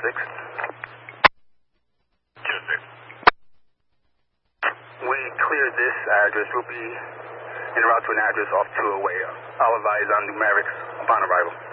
Yes, sir. We cleared this address. We'll be en route to an address off 208. I'll advise on numerics upon arrival.